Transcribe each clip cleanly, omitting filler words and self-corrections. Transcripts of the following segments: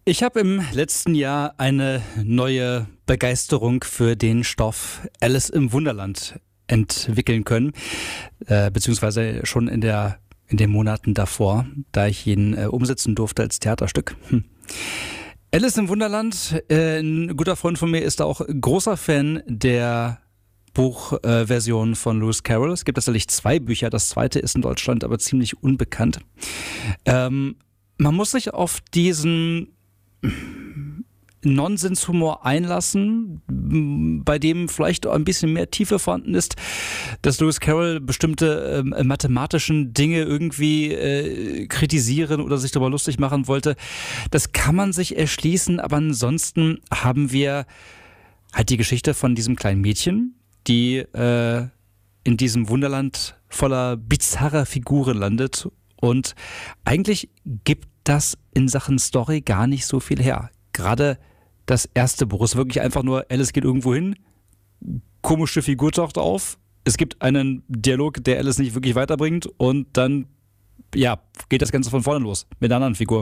Ich habe im letzten Jahr eine neue Begeisterung für den Stoff Alice im Wunderland entwickeln können, beziehungsweise schon in den Monaten davor, da ich ihn umsetzen durfte als Theaterstück. Alice im Wunderland, ein guter Freund von mir ist auch großer Fan der Buchversion von Lewis Carroll. Es gibt tatsächlich 2 Bücher, das zweite ist in Deutschland aber ziemlich unbekannt. Man muss sich auf diesen Nonsenshumor einlassen, bei dem vielleicht ein bisschen mehr Tiefe vorhanden ist, dass Lewis Carroll bestimmte mathematischen Dinge irgendwie kritisieren oder sich darüber lustig machen wollte. Das kann man sich erschließen, aber ansonsten haben wir halt die Geschichte von diesem kleinen Mädchen, die in diesem Wunderland voller bizarrer Figuren landet, und eigentlich gibt das in Sachen Story gar nicht so viel her. Gerade das erste Buch ist wirklich einfach nur, Alice geht irgendwo hin, komische Figur taucht auf, es gibt einen Dialog, der Alice nicht wirklich weiterbringt, und dann, ja, geht das Ganze von vorne los mit einer anderen Figur.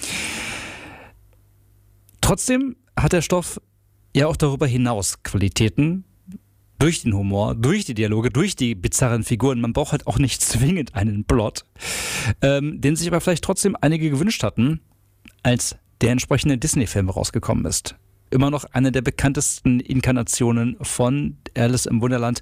Trotzdem hat der Stoff ja auch darüber hinaus Qualitäten, durch den Humor, durch die Dialoge, durch die bizarren Figuren. Man braucht halt auch nicht zwingend einen Plot, den sich aber vielleicht trotzdem einige gewünscht hatten, als der entsprechende Disney-Film rausgekommen ist. Immer noch eine der bekanntesten Inkarnationen von Alice im Wunderland,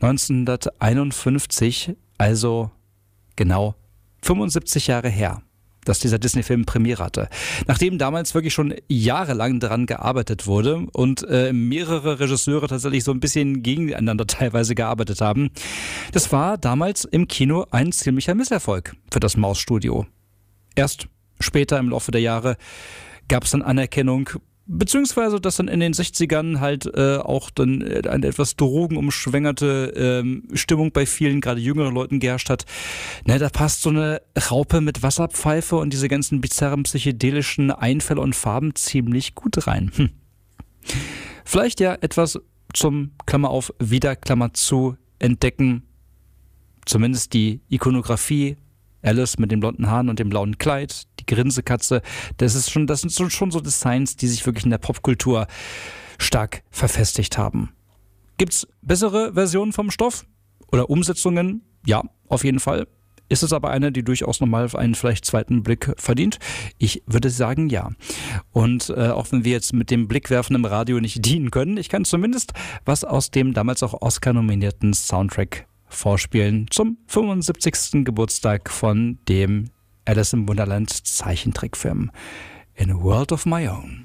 1951, also genau 75 Jahre her, dass dieser Disney-Film Premiere hatte. Nachdem damals wirklich schon jahrelang daran gearbeitet wurde und mehrere Regisseure tatsächlich so ein bisschen gegeneinander teilweise gearbeitet haben. Das war damals im Kino ein ziemlicher Misserfolg für das Maus-Studio. Erst später im Laufe der Jahre gab es dann Anerkennung, beziehungsweise dass dann in den 60ern halt auch dann eine etwas drogenumschwängerte Stimmung bei vielen, gerade jüngeren Leuten geherrscht hat. Ne, da passt so eine Raupe mit Wasserpfeife und diese ganzen bizarren psychedelischen Einfälle und Farben ziemlich gut rein. Vielleicht ja etwas zum, Klammer auf, wieder Klammer zu, entdecken. Zumindest die Ikonografie, Alice mit den blonden Haaren und dem blauen Kleid, die Grinsekatze, das sind schon so Designs, die sich wirklich in der Popkultur stark verfestigt haben. Gibt's bessere Versionen vom Stoff oder Umsetzungen? Ja, auf jeden Fall. Ist es aber eine, die durchaus nochmal einen vielleicht zweiten Blick verdient? Ich würde sagen, ja. Und auch wenn wir jetzt mit dem Blickwerfen im Radio nicht dienen können, ich kann zumindest was aus dem damals auch Oscar-nominierten Soundtrack vorspielen zum 75. Geburtstag von dem Alice im Wunderland Zeichentrickfilm In a World of My Own.